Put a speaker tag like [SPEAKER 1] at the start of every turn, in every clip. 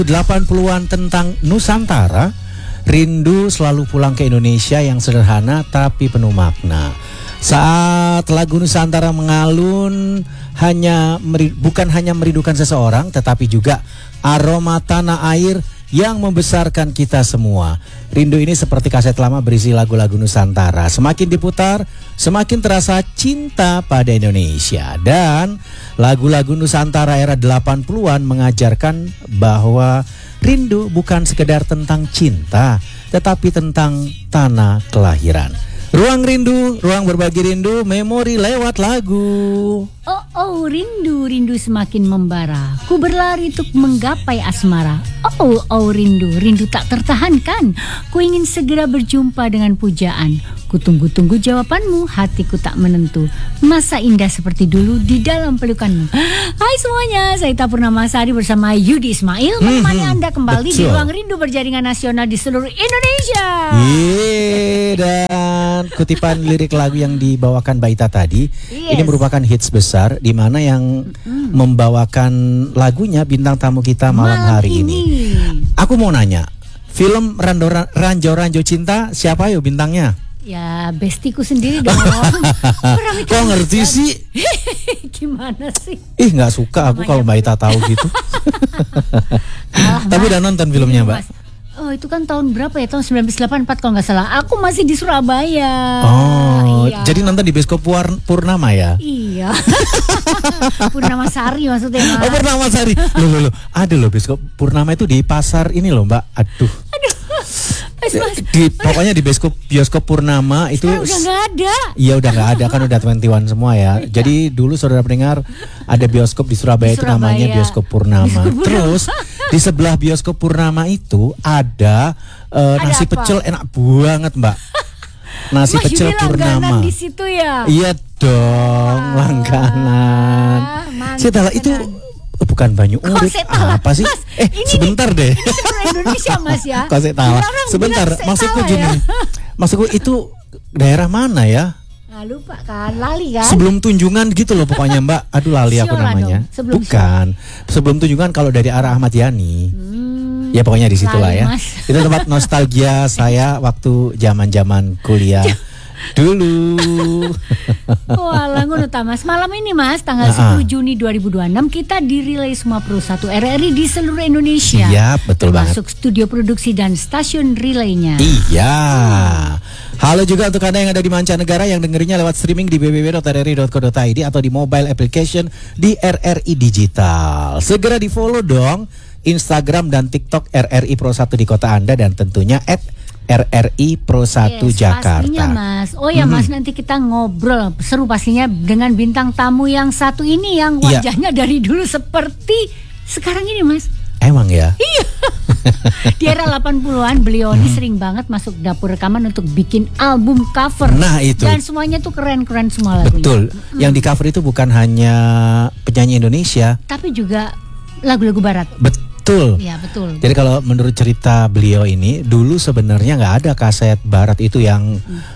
[SPEAKER 1] 80-an tentang Nusantara, rindu selalu pulang ke Indonesia yang sederhana tapi penuh makna. Saat lagu Nusantara mengalun bukan hanya merindukan seseorang, tetapi juga aroma tanah air yang membesarkan kita semua. Rindu ini seperti kaset lama berisi lagu-lagu Nusantara. Semakin diputar, semakin terasa cinta pada Indonesia. Dan lagu-lagu Nusantara era 80-an mengajarkan bahwa rindu bukan sekedar tentang cinta, tetapi tentang tanah kelahiran. Ruang rindu, ruang berbagi rindu, memori lewat lagu.
[SPEAKER 2] Oh, rindu semakin membara. Ku berlari untuk menggapai asmara. Oh, rindu tak tertahankan. Ku ingin segera berjumpa dengan pujaan. Ku tunggu-tunggu jawabanmu, hatiku tak menentu. Masa indah seperti dulu di dalam pelukanmu. Hai semuanya, saya Ita Purnamasari bersama Yudi Ismail menemani Anda kembali di Ruang Rindu Berjaringan Nasional di seluruh Indonesia.
[SPEAKER 1] Dan kutipan lirik lagu yang dibawakan Mbak Ita tadi, ini merupakan hits besar di mana yang membawakan lagunya bintang tamu kita malam hari ini. Aku mau nanya, film Ranjau Cinta siapa yuk bintangnya?
[SPEAKER 2] Ya bestiku sendiri dong.
[SPEAKER 1] Kok ngerti sih?
[SPEAKER 2] Gimana sih?
[SPEAKER 1] Nggak suka aku kalau Mbak Ita tahu gitu. Tapi udah nonton filmnya Mbak?
[SPEAKER 2] Oh itu kan tahun berapa ya? Tahun 1984 kalau nggak salah. Aku masih di Surabaya.
[SPEAKER 1] Oh iya. Jadi nonton di bioskop Purnama ya?
[SPEAKER 2] Iya. Purnamasari maksudnya Mas.
[SPEAKER 1] Oh Purnamasari. Loh. Ada loh bioskop Purnama itu di pasar ini loh Mbak. Aduh. Pokoknya di bioskop Purnama itu
[SPEAKER 2] udah nggak ada.
[SPEAKER 1] Iya udah nggak ada, kan udah 21 semua ya. Jadi dulu saudara pendengar ada bioskop di Surabaya itu namanya bioskop Purnama. Terus di sebelah bioskop Purnama itu ada nasi pecel enak banget Mbak. Nasi pecel Purnama.
[SPEAKER 2] Di situ ya.
[SPEAKER 1] Iya dong, langganan. Setelah itu bukan Banyu Urip apa sih?
[SPEAKER 2] Mas,
[SPEAKER 1] sebentar deh.
[SPEAKER 2] Ini seluruh Indonesia Mas ya.
[SPEAKER 1] Kok saya tahu. Sebentar, maksudku gini. Ya? Maksudku itu daerah mana ya?
[SPEAKER 2] Lupa kan, lali kan?
[SPEAKER 1] Sebelum Tunjungan gitu loh pokoknya Mbak. Aduh lali aku namanya. Bukan. Sebelum Tunjungan kalau dari arah Ahmad Yani. Ya pokoknya di situ lah ya. Mas. Itu tempat nostalgia saya waktu zaman-zaman kuliah. Dulu.
[SPEAKER 2] Walah ngono ta Mas. Malam ini Mas tanggal 10 Juni 2026 kita di-relay semua Pro 1 RRI di seluruh Indonesia.
[SPEAKER 1] Iya, betul banget.
[SPEAKER 2] Masuk studio produksi dan stasiun relaynya.
[SPEAKER 1] Iya. Halo juga untuk Anda yang ada di mancanegara yang dengerinnya lewat streaming di www.rri.co.id atau di mobile application di RRI Digital. Segera di-follow dong Instagram dan TikTok RRI Pro 1 di kota Anda dan tentunya RRI Pro 1 Jakarta.
[SPEAKER 2] Pastinya Mas. Oh ya Mas, nanti kita ngobrol seru pastinya dengan bintang tamu yang satu ini yang wajahnya dari dulu seperti sekarang ini Mas.
[SPEAKER 1] Emang ya?
[SPEAKER 2] Iya. Di era 80-an beliau ini sering banget masuk dapur rekaman untuk bikin album cover.
[SPEAKER 1] Nah itu.
[SPEAKER 2] Dan semuanya tuh keren-keren semua lagunya.
[SPEAKER 1] Betul. Yang di cover itu bukan hanya penyanyi Indonesia, tapi
[SPEAKER 2] juga lagu-lagu barat.
[SPEAKER 1] Betul.
[SPEAKER 2] Iya betul.
[SPEAKER 1] Jadi kalau menurut cerita beliau ini, dulu sebenarnya nggak ada kaset barat itu yang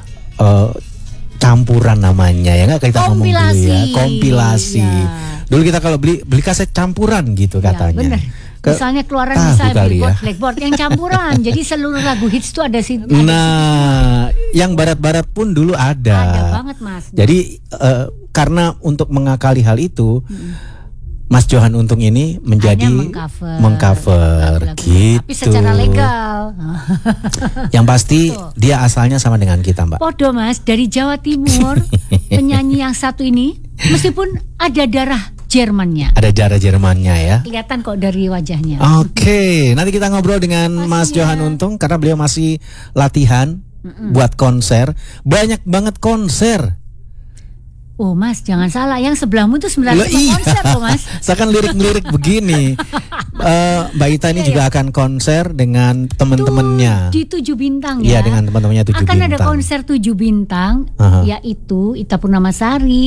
[SPEAKER 1] campuran namanya ya, nggak kita ngomong dulu ya, kompilasi. Ya. Dulu kita kalau beli kaset campuran gitu katanya.
[SPEAKER 2] Bener. Misalnya keluaran misalnya Blackboard yang campuran. Jadi seluruh lagu hits itu ada sih.
[SPEAKER 1] Nah, yang barat-barat pun dulu ada.
[SPEAKER 2] Ada banget Mas.
[SPEAKER 1] Jadi karena untuk mengakali hal itu. Mas Johan Untung ini menjadi mengcover gitu.
[SPEAKER 2] Tapi secara legal.
[SPEAKER 1] Yang pasti dia asalnya sama dengan kita Mbak.
[SPEAKER 2] Podo Mas, dari Jawa Timur. Penyanyi yang satu ini meskipun ada darah Jermannya.
[SPEAKER 1] Ada darah Jermannya ya.
[SPEAKER 2] Kelihatan kok dari wajahnya.
[SPEAKER 1] Oke, nanti kita ngobrol dengan Mas Johan Untung karena beliau masih latihan buat konser. Banyak banget konser.
[SPEAKER 2] Oh Mas, jangan salah, yang sebelahmu itu 9 konser loh Mas.
[SPEAKER 1] Seakan lirik-lirik begini. Mbak Ita ini juga akan konser dengan teman-temannya
[SPEAKER 2] di 7 bintang ya.
[SPEAKER 1] Iya, dengan teman-temannya 7 bintang.
[SPEAKER 2] Akan ada konser 7 bintang, yaitu Ita Purnamasari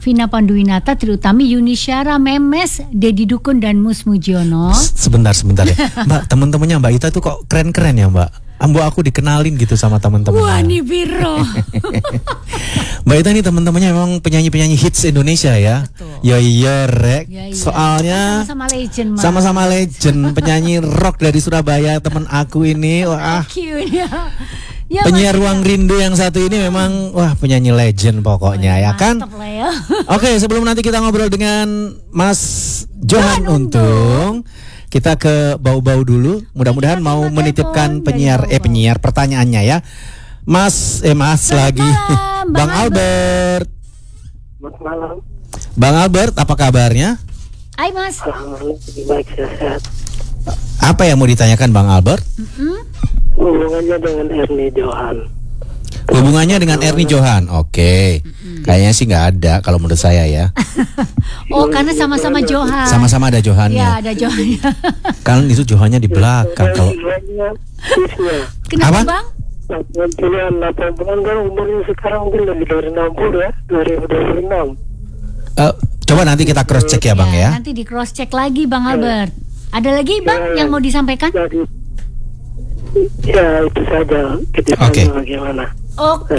[SPEAKER 2] Vina Panduwinata, Tri Utami, Yuni Syara, Memes, Dedi Dukun, dan Mus Mujiono.
[SPEAKER 1] Sebentar ya. Mbak, teman-temannya Mbak Ita tuh kok keren-keren ya Mbak. Aku dikenalin gitu sama teman-teman.
[SPEAKER 2] Wah, nih biro.
[SPEAKER 1] Mbak Ita nih teman-temannya memang penyanyi-penyanyi hits Indonesia ya.
[SPEAKER 2] Betul.
[SPEAKER 1] Ya iya rek.
[SPEAKER 2] Ya, iya.
[SPEAKER 1] Soalnya
[SPEAKER 2] sama-sama legend, Mas.
[SPEAKER 1] sama-sama legend penyanyi rock dari Surabaya teman aku ini. Wah.
[SPEAKER 2] Cute ya. Ya,
[SPEAKER 1] Penyiar
[SPEAKER 2] Mas,
[SPEAKER 1] Ruang Rindu yang satu ini memang wah penyanyi legend pokoknya ya kan.
[SPEAKER 2] mantap lah ya.
[SPEAKER 1] Oke, sebelum nanti kita ngobrol dengan Mas Johan Untung, kita ke bau-bau dulu. Mudah-mudahan
[SPEAKER 2] Kita
[SPEAKER 1] mau
[SPEAKER 2] terima
[SPEAKER 1] menitipkan
[SPEAKER 2] telepon
[SPEAKER 1] penyiar
[SPEAKER 2] dari Bau-Bau.
[SPEAKER 1] penyiar pertanyaannya ya. Mas
[SPEAKER 2] Selamat
[SPEAKER 1] lagi.
[SPEAKER 2] malam,
[SPEAKER 1] Bang Albert.
[SPEAKER 3] Selamat malam.
[SPEAKER 1] Bang Albert, apa kabarnya?
[SPEAKER 2] Hai Mas.
[SPEAKER 3] Alhamdulillah baik, sehat.
[SPEAKER 1] Apa yang mau ditanyakan Bang Albert?
[SPEAKER 3] Hubungannya dengan Ernie Johan.
[SPEAKER 1] Hubungannya dengan Ernie Johan. Oke. Kayaknya sih nggak ada kalau menurut saya ya.
[SPEAKER 2] Oh, karena sama-sama Johan.
[SPEAKER 1] Sama-sama ada
[SPEAKER 2] Ya,
[SPEAKER 1] Johannya.
[SPEAKER 2] ada Johan.
[SPEAKER 1] Kan itu Johannya di belakang kalau
[SPEAKER 2] Kenapa
[SPEAKER 1] Apa?
[SPEAKER 2] Bang?
[SPEAKER 3] Pilihan 8 bulan kan umurnya sekarang mungkin lebih dari 60 ya, 2026.
[SPEAKER 1] Coba nanti kita cross check ya Bang ya.
[SPEAKER 2] Nanti di cross check lagi Bang Albert. Ada lagi Bang yang mau disampaikan?
[SPEAKER 3] Jadi ya itu saja. Kita
[SPEAKER 1] Oke.
[SPEAKER 3] bagaimana?
[SPEAKER 2] Oke,